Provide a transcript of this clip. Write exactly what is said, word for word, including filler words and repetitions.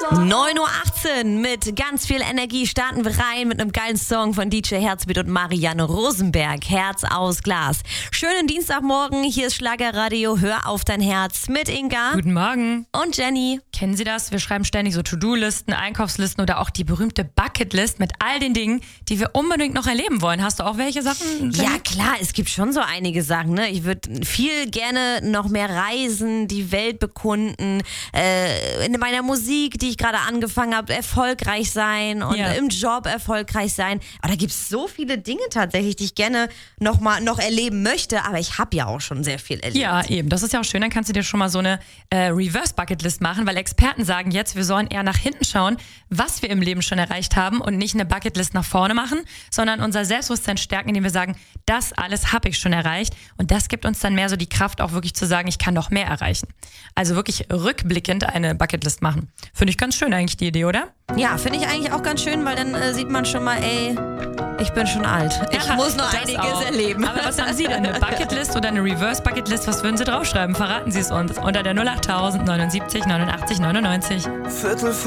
neun Uhr achtzehn mit ganz viel Energie starten wir rein mit einem geilen Song von D J Herzbeat und Marianne Rosenberg. Herz aus Glas. Schönen Dienstagmorgen, hier ist Schlagerradio. Hör auf dein Herz mit Inga. Guten Morgen. Und Jenny. Kennen Sie das? Wir schreiben ständig so To-Do-Listen, Einkaufslisten oder auch die berühmte Bucketlist mit all den Dingen, die wir unbedingt noch erleben wollen. Hast du auch welche Sachen? Jenny? Ja klar, es gibt schon so einige Sachen. Ne? Ich würde viel gerne noch mehr reisen, die Welt bekunden, äh, in meiner Musik, die ich gerade angefangen habe, erfolgreich sein und Ja. im Job erfolgreich sein. Aber da gibt es so viele Dinge tatsächlich, die ich gerne noch mal noch erleben möchte. Aber ich habe ja auch schon sehr viel erlebt. Ja, eben. Das ist ja auch schön. Dann kannst du dir schon mal so eine äh, Reverse-Bucketlist machen, weil Experten sagen jetzt, wir sollen eher nach hinten schauen, was wir im Leben schon erreicht haben und nicht eine Bucketlist nach vorne machen, sondern unser Selbstbewusstsein stärken, indem wir sagen, das alles habe ich schon erreicht. Und das gibt uns dann mehr so die Kraft, auch wirklich zu sagen, ich kann noch mehr erreichen. Also wirklich rückblickend eine Bucketlist machen. Finde ich ganz schön eigentlich die Idee, oder? Ja, finde ich eigentlich auch ganz schön, weil dann äh, sieht man schon mal, ey, ich bin schon alt. Ich Ja, muss noch das einiges auch. erleben. Aber was haben Sie denn? Eine Bucketlist oder eine Reverse-Bucketlist? Was würden Sie draufschreiben? Verraten Sie es uns unter der null acht tausend neunundsiebzig neunundachtzig neunundneunzig. Viertel